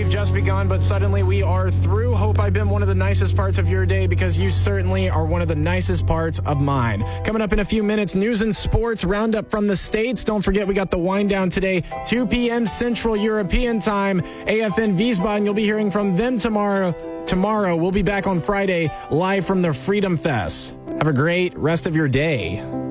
we've just begun, but suddenly we are through. Hope I've been one of the nicest parts of your day, because you certainly are one of the nicest parts of mine. Coming up in a few minutes, news and sports roundup from the States. Don't forget, we got the wind down today, 2 p.m. Central European Time. AFN Wiesbaden, you'll be hearing from them tomorrow. We'll be back on Friday live from the Freedom Fest. Have a great rest of your day.